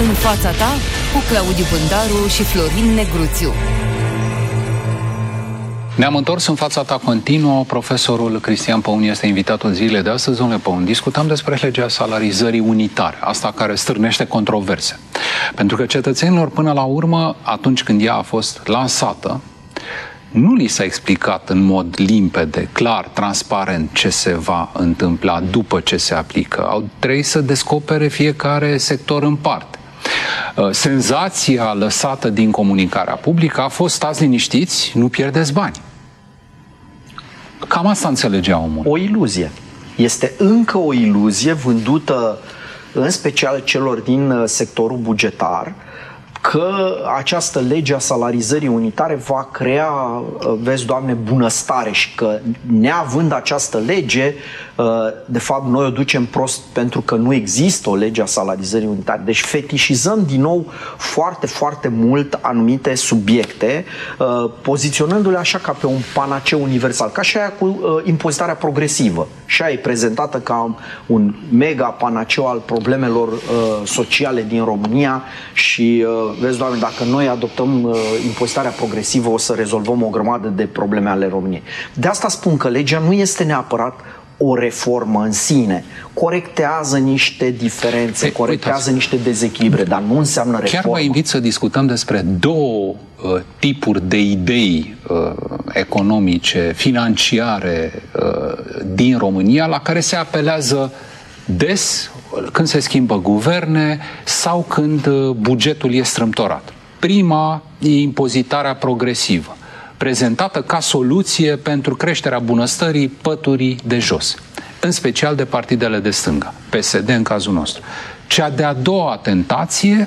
În fața ta, cu Claudiu Pândaru și Florin Negruțiu. Ne-am întors în fața ta continuă. Profesorul Cristian Păun este invitatul zilei de astăzi. Domnule Păun, discutăm despre legea salarizării unitare, asta care stârnește controverse. Pentru că cetățenilor, până la urmă, atunci când ea a fost lansată, nu li s-a explicat în mod limpede, clar, transparent ce se va întâmpla după ce se aplică. Au trebuit să descopere fiecare sector în parte. Senzația lăsată din comunicarea publică a fost: stați liniștiți, nu pierdeți bani. Cam asta înțelegea omul. O iluzie. Este încă o iluzie vândută în special celor din sectorul bugetar, că această lege a salarizării unitare va crea, vezi, Doamne, bunăstare și că neavând această lege, de fapt, noi o ducem prost pentru că nu există o lege a salarizării unitare. Deci fetișizăm din nou foarte, foarte mult anumite subiecte, poziționându-le așa ca pe un panaceu universal, ca și aia cu impozitarea progresivă. Și aia e prezentată ca un mega panaceu al problemelor sociale din România și vezi, Doamne, dacă noi adoptăm impozitarea progresivă, o să rezolvăm o grămadă de probleme ale României. De asta spun că legea nu este neapărat o reformă în sine. Corectează niște diferențe, corectează niște dezechilibre, dar nu înseamnă reformă. Chiar vă invit să discutăm despre două tipuri de idei economice, financiare din România, la care se apelează des când se schimbă guverne sau când bugetul e strâmtorat. Prima e impozitarea progresivă, prezentată ca soluție pentru creșterea bunăstării păturii de jos, în special de partidele de stânga, PSD în cazul nostru. Cea de-a doua tentație,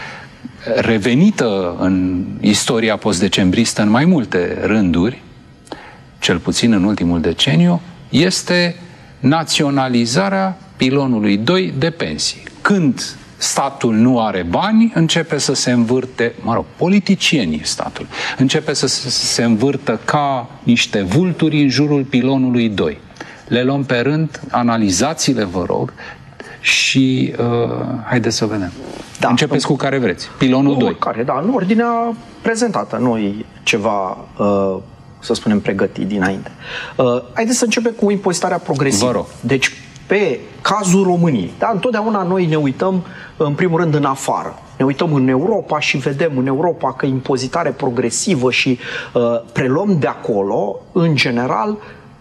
revenită în istoria postdecembristă în mai multe rânduri, cel puțin în ultimul deceniu, este naționalizarea pilonului 2 de pensii. Când statul nu are bani, începe să se învârte, politicienii statului, începe să se învârtă ca niște vulturi în jurul pilonului 2. Le luăm pe rând, analizați-le, vă rog, și haideți să vedem. Da, începeți cu care vreți. Pilonul 2. Care, da, în ordinea prezentată, nu e ceva, să spunem, pregătit dinainte. Haideți să începem cu impozitarea progresivă. Vă rog. Deci, pe cazul României, da, întotdeauna noi ne uităm, în primul rând, în afară. Ne uităm în Europa și vedem în Europa că impozitare progresivă și preluăm de acolo, în general,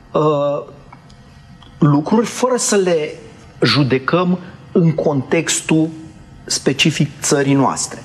lucruri fără să le judecăm în contextul specific țării noastre.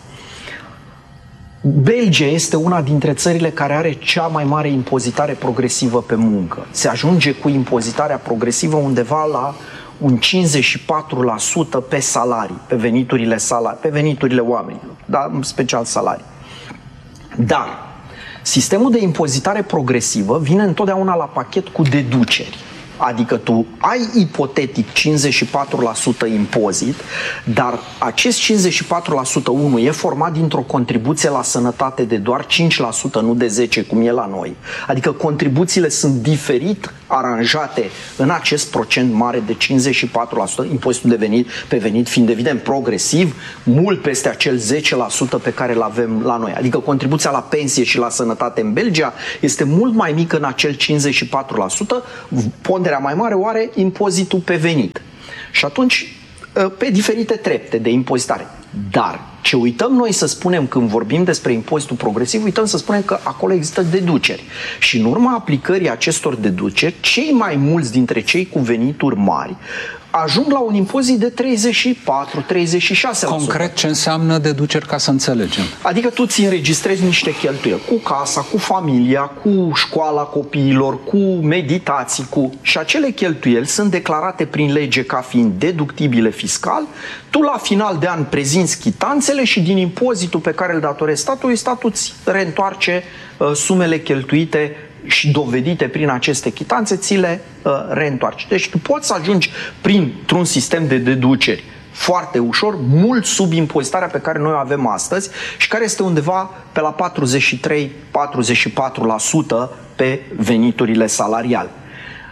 Belgia este una dintre țările care are cea mai mare impozitare progresivă pe muncă. Se ajunge cu impozitarea progresivă undeva la un 54% pe salarii, pe veniturile oamenilor, da? În special salarii. Dar sistemul de impozitare progresivă vine întotdeauna la pachet cu deduceri. Adică tu ai ipotetic 54% impozit, dar acest 54% e format dintr-o contribuție la sănătate de doar 5%, nu de 10%, cum e la noi. Adică contribuțiile sunt diferit aranjate în acest procent mare de 54%, impozitul de venit pe venit fiind evident progresiv, mult peste acel 10% pe care îl avem la noi. Adică contribuția la pensie și la sănătate în Belgia este mult mai mică în acel 54%, ponderea mai mare o are impozitul pe venit. Și atunci, pe diferite trepte de impozitare. Dar ce uităm noi să spunem când vorbim despre impozitul progresiv, uităm să spunem că acolo există deduceri. Și în urma aplicării acestor deduceri, cei mai mulți dintre cei cu venituri mari ajung la un impozit de 34-36%. Concret, ce înseamnă deduceri, ca să înțelegem? Adică tu ți înregistrezi niște cheltuieli cu casa, cu familia, cu școala copiilor, cu meditații, și acele cheltuieli sunt declarate prin lege ca fiind deductibile fiscal. Tu la final de an prezinți chitanțele și din impozitul pe care îl datorezi statului, statul îți reîntoarce sumele cheltuite și dovedite prin aceste chitanțe, ți le reîntoarce. Deci tu poți să ajungi printr-un sistem de deduceri foarte ușor, mult sub impozitarea pe care noi o avem astăzi și care este undeva pe la 43-44% pe veniturile salariale.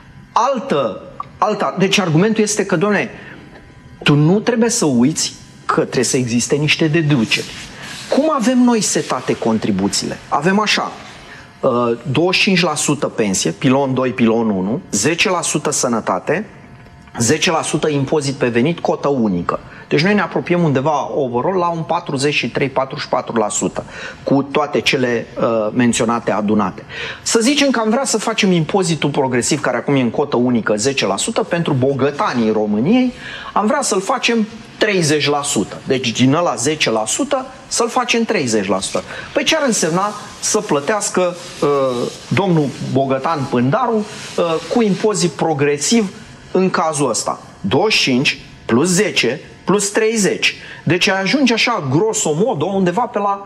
Deci argumentul este că, doamne, tu nu trebuie să uiți că trebuie să existe niște deduceri. Cum avem noi setate contribuțiile? Avem așa, 25% pensie, pilon 2, pilon 1, 10% sănătate, 10% impozit pe venit, cotă unică. Deci noi ne apropiem undeva overall la un 43-44% cu toate cele menționate adunate. Să zicem că am vrea să facem impozitul progresiv, care acum e în cotă unică 10%, pentru bogătanii României, am vrea să-l facem 30%. Deci din ăla 10% să-l facem 30%. Păi ce ar însemna să plătească domnul bogătan Pândaru cu impozit progresiv în cazul ăsta? 25 plus 10 plus 30. Deci ajunge așa grosomodo undeva pe la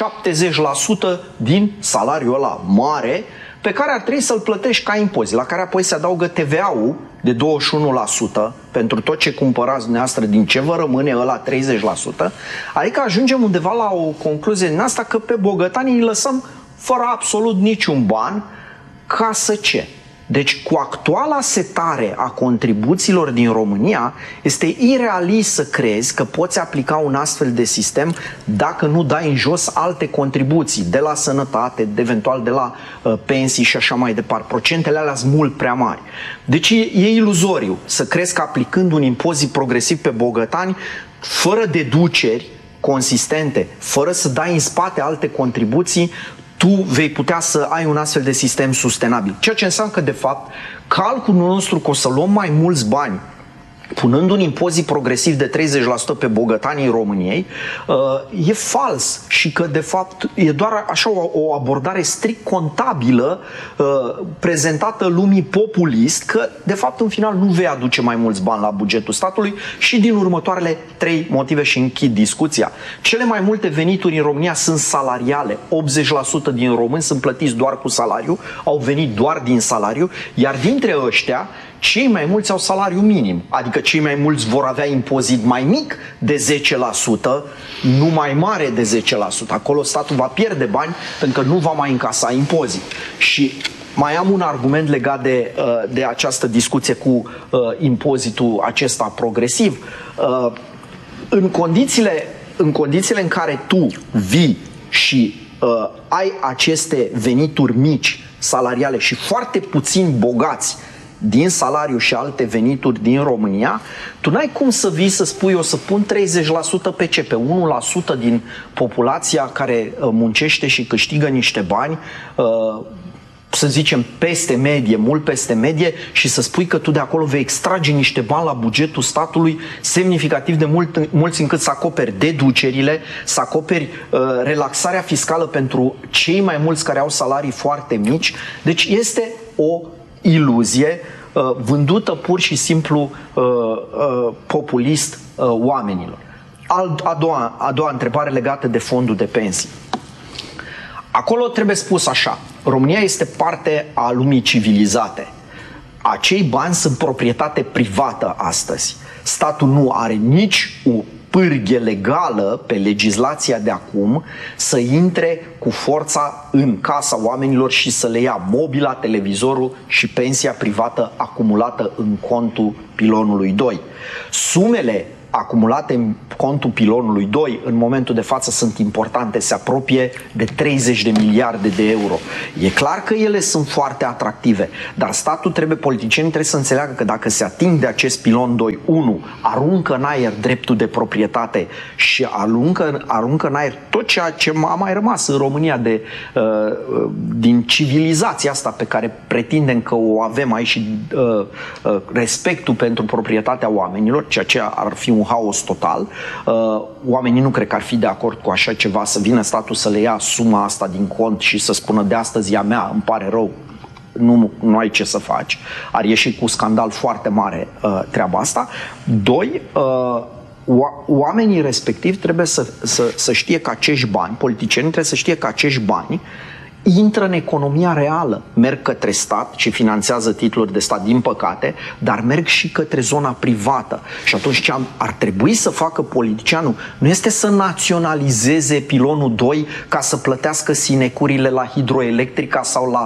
70% din salariul ăla mare pe care ar trebui să-l plătești ca impozit, la care apoi se adaugă TVA-ul de 21% pentru tot ce cumpărați dumneavoastră, din ce vă rămâne ăla 30%. Adică ajungem undeva la o concluzie din asta că pe bogătanii îi lăsăm fără absolut niciun ban. Ca să ce? Deci cu actuala setare a contribuțiilor din România este irealist să crezi că poți aplica un astfel de sistem dacă nu dai în jos alte contribuții de la sănătate, eventual de la pensii și așa mai departe. Procentele alea sunt mult prea mari. Deci e iluzoriu să crezi că aplicând un impozit progresiv pe bogătani, fără deduceri consistente, fără să dai în spate alte contribuții, tu vei putea să ai un astfel de sistem sustenabil. Ceea ce înseamnă că, de fapt, calculul nostru că o să luăm mai mulți bani punând un impozit progresiv de 30% pe bogătanii României, e fals și că, de fapt, e doar așa o abordare strict contabilă prezentată lumii populist, că, de fapt, în final nu vei aduce mai mulți bani la bugetul statului și din următoarele 3 motive și închid discuția. Cele mai multe venituri în România sunt salariale. 80% din români sunt plătiți doar cu salariu, au venit doar din salariu, iar dintre ăștia, cei mai mulți au salariu minim, adică cei mai mulți vor avea impozit mai mic de 10%, nu mai mare de 10%. Acolo statul va pierde bani pentru că nu va mai încasa impozit. Și mai am un argument legat de această discuție cu impozitul acesta progresiv. În condițiile în care tu vii și ai aceste venituri mici salariale și foarte puțini bogați din salariu și alte venituri din România, tu n-ai cum să vii să spui o să pun 30% pe ce? Pe 1% din populația care muncește și câștigă niște bani, să zicem peste medie, mult peste medie, și să spui că tu de acolo vei extrage niște bani la bugetul statului semnificativ de mulți încât să acoperi deducerile, să acoperi relaxarea fiscală pentru cei mai mulți care au salarii foarte mici. Deci este o iluzie vândută pur și simplu populist oamenilor. A doua întrebare legată de fondul de pensii. Acolo trebuie spus așa: România este parte a lumii civilizate. Acei bani sunt proprietate privată astăzi. Statul nu are nici o pârghie legală pe legislația de acum să intre cu forța în casa oamenilor și să le ia mobila, televizorul și pensia privată acumulată în contul pilonului 2. Sumele acumulate în contul pilonului 2 în momentul de față sunt importante, se apropie de 30 de miliarde de euro. E clar că ele sunt foarte atractive, dar statul politicienii trebuie să înțeleagă că dacă se ating de acest pilon 2, 1, aruncă în aer dreptul de proprietate și aruncă în aer tot ceea ce a mai rămas în România din civilizația asta pe care pretindem că o avem aici și respectul pentru proprietatea oamenilor, ceea ce ar fi un haos total. Oamenii nu cred că ar fi de acord cu așa ceva, să vină statul să le ia suma asta din cont și să spună de astăzi e a mea, îmi pare rău, nu ai ce să faci. Ar ieși cu scandal foarte mare treaba asta. 2, oamenii respectivi trebuie să știe că acești bani, politicienii trebuie să știe că acești bani intră în economia reală, merg către stat și finanțează titluri de stat, din păcate, dar merg și către zona privată. Și atunci ce ar trebui să facă politicianul nu este să naționalizeze pilonul 2 ca să plătească sinecurile la hidroelectrica sau la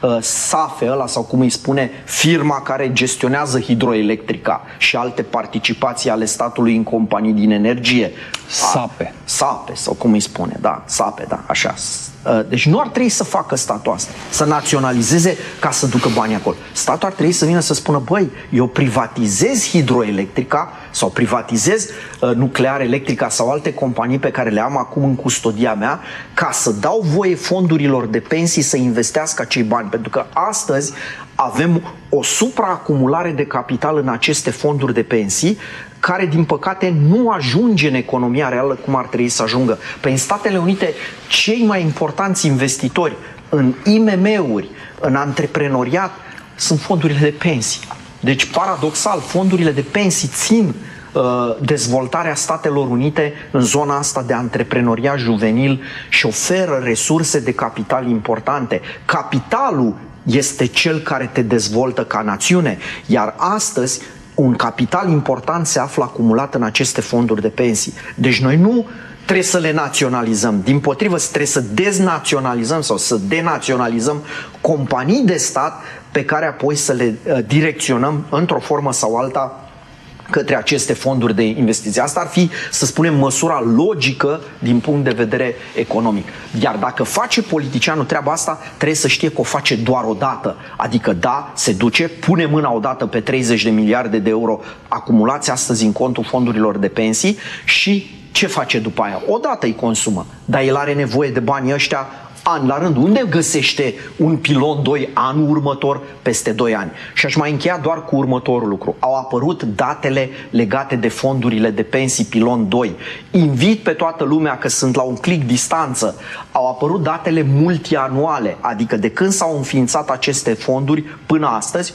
SAFE, ăla, sau cum îi spune, firma care gestionează hidroelectrica și alte participații ale statului în companii din energie. SAPE. SAPE, sau cum îi spune, da, SAPE, da, așa. Deci nu ar trebui să facă statul asta, să naționalizeze ca să ducă banii acolo. Statul ar trebui să vină să spună, băi, eu privatizez hidroelectrica sau privatizez nuclear electrica sau alte companii pe care le am acum în custodia mea, ca să dau voie fondurilor de pensii să investească acei bani. Pentru că astăzi avem o supraacumulare de capital în aceste fonduri de pensii, care, din păcate, nu ajunge în economia reală cum ar trebui să ajungă. Păi în Statele Unite, cei mai importanți investitori în IMM-uri, în antreprenoriat, sunt fondurile de pensii. Deci, paradoxal, fondurile de pensii țin dezvoltarea Statelor Unite în zona asta de antreprenoriat juvenil și oferă resurse de capital importante. Capitalul este cel care te dezvoltă ca națiune, iar astăzi un capital important se află acumulat în aceste fonduri de pensii. Deci noi nu trebuie să le naționalizăm, dimpotrivă trebuie să deznaționalizăm sau să denaționalizăm companii de stat pe care apoi să le direcționăm într-o formă sau alta către aceste fonduri de investiții. Asta ar fi, să spunem, măsura logică din punct de vedere economic. Iar dacă face politicianul treaba asta, trebuie să știe că o face doar o dată. Adică, da, se duce, pune mâna odată pe 30 de miliarde de euro acumulați astăzi în contul fondurilor de pensii și ce face după aia? Odată îi consumă, dar el are nevoie de banii ăștia an la rând. Unde găsește un pilon 2 anul următor, peste 2 ani? Și aș mai încheia doar cu următorul lucru. Au apărut datele legate de fondurile de pensii pilon 2. Invit pe toată lumea, că sunt la un click distanță. Au apărut datele multianuale, adică de când s-au înființat aceste fonduri până astăzi,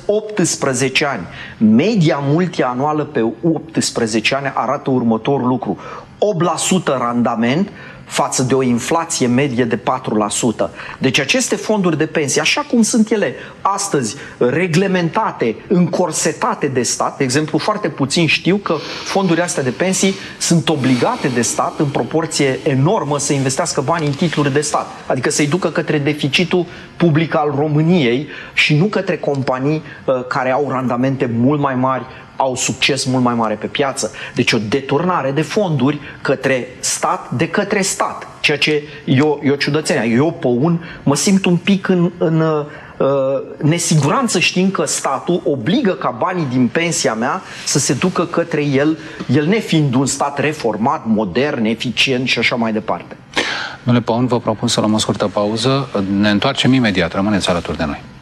18 ani. Media multianuală pe 18 ani arată următorul lucru: 8% randament față de o inflație medie de 4%. Deci aceste fonduri de pensii, așa cum sunt ele astăzi, reglementate, încorsetate de stat, de exemplu, foarte puțin știu că fondurile astea de pensii sunt obligate de stat în proporție enormă să investească bani în titluri de stat, adică să-i ducă către deficitul public al României și nu către companii care au randamente mult mai mari, au succes mult mai mare pe piață. Deci o deturnare de fonduri către stat de către stat. Ceea ce e o ciudățenie. Eu pe mă simt un pic în nesiguranță știind că statul obligă ca banii din pensia mea să se ducă către el nefiind un stat reformat, modern, eficient și așa mai departe. Domnule Paun, vă propun să luăm o scurtă pauză. Ne întoarcem imediat. Rămâneți alături de noi.